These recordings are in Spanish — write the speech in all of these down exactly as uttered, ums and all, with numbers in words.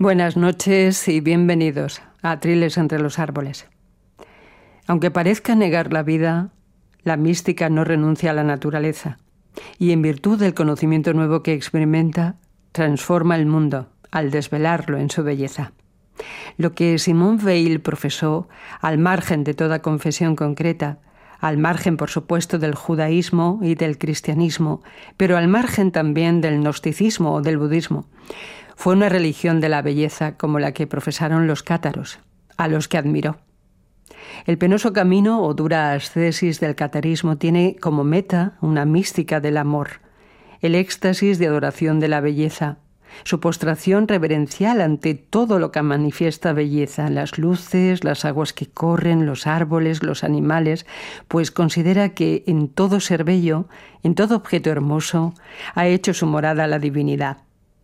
Buenas noches y bienvenidos a Atriles entre los árboles. Aunque parezca negar la vida, la mística no renuncia a la naturaleza y, en virtud del conocimiento nuevo que experimenta, transforma el mundo al desvelarlo en su belleza. Lo que Simone Weil profesó, al margen de toda confesión concreta, al margen, por supuesto, del judaísmo y del cristianismo, pero al margen también del gnosticismo o del budismo, fue una religión de la belleza como la que profesaron los cátaros, a los que admiró. El penoso camino o dura ascesis del catarismo tiene como meta una mística del amor, el éxtasis de adoración de la belleza, su postración reverencial ante todo lo que manifiesta belleza, las luces, las aguas que corren, los árboles, los animales, pues considera que en todo ser bello, en todo objeto hermoso, ha hecho su morada la divinidad.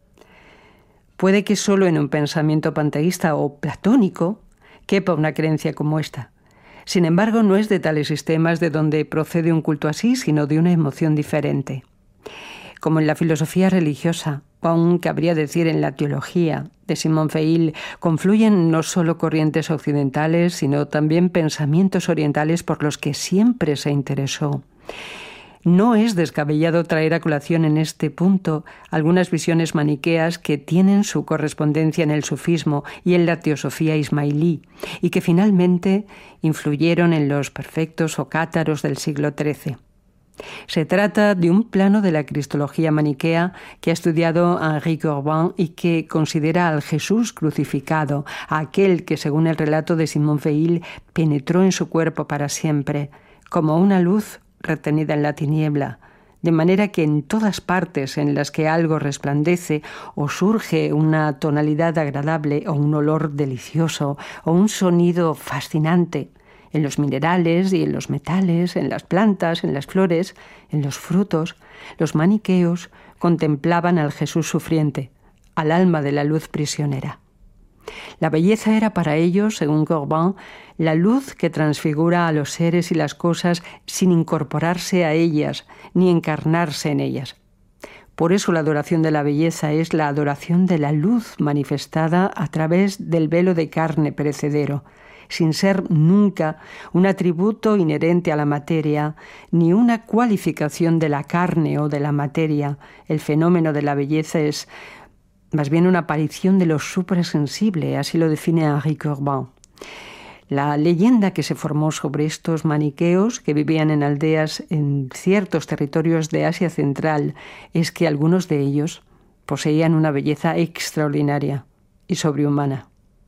Puede que solo en un pensamiento panteísta o platónico quepa una creencia como esta. Sin embargo, no es de tales sistemas de donde procede un culto así, sino de una emoción diferente. Como en la filosofía religiosa, o aún cabría decir en la teología de Simone Weil, confluyen no solo corrientes occidentales, sino también pensamientos orientales por los que siempre se interesó. No es descabellado traer a colación en este punto algunas visiones maniqueas que tienen su correspondencia en el sufismo y en la teosofía ismailí, y que finalmente influyeron en los perfectos o cátaros del siglo trece. Se trata de un plano de la cristología maniquea que ha estudiado Henri Corbin y que considera al Jesús crucificado, a aquel que, según el relato de Simone Weil, penetró en su cuerpo para siempre, como una luz retenida en la tiniebla, de manera que en todas partes en las que algo resplandece o surge una tonalidad agradable o un olor delicioso o un sonido fascinante, en los minerales y en los metales, en las plantas, en las flores, en los frutos, los maniqueos contemplaban al Jesús sufriente, al alma de la luz prisionera. La belleza era para ellos, según Corbin, la luz que transfigura a los seres y las cosas sin incorporarse a ellas ni encarnarse en ellas. Por eso la adoración de la belleza es la adoración de la luz manifestada a través del velo de carne perecedero, sin ser nunca un atributo inherente a la materia, ni una cualificación de la carne o de la materia. El fenómeno de la belleza es más bien una aparición de lo suprasensible, así lo define Henri Corbin. La leyenda que se formó sobre estos maniqueos que vivían en aldeas en ciertos territorios de Asia Central es que algunos de ellos poseían una belleza extraordinaria y sobrehumana.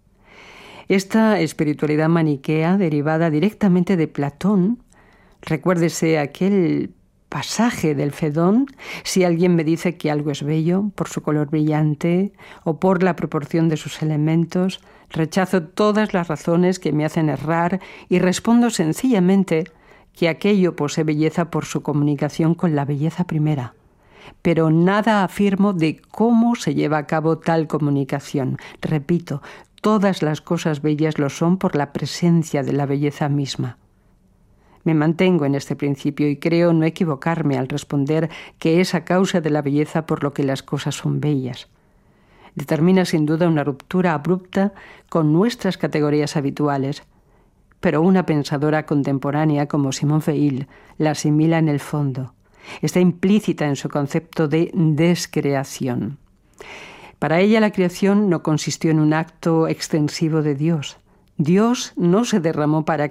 Esta espiritualidad maniquea, derivada directamente de Platón, recuérdese aquel pasaje del Fedón: si alguien me dice que algo es bello por su color brillante o por la proporción de sus elementos, rechazo todas las razones que me hacen errar y respondo sencillamente que aquello posee belleza por su comunicación con la belleza primera. Pero nada afirmo de cómo se lleva a cabo tal comunicación. Repito, todas las cosas bellas lo son por la presencia de la belleza misma. Me mantengo en este principio y creo no equivocarme al responder que es a causa de la belleza por lo que las cosas son bellas. Determina sin duda una ruptura abrupta con nuestras categorías habituales, pero una pensadora contemporánea como Simone Weil la asimila en el fondo. Está implícita en su concepto de descreación. Para ella la creación no consistió en un acto extensivo de Dios. Dios no se derramó para